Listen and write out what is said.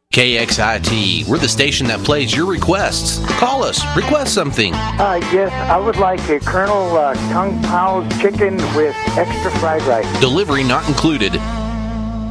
KXIT, we're the station that plays your requests. Call us, request something. Yes, I would like a Colonel Kung Pao's chicken with extra fried rice. Delivery not included.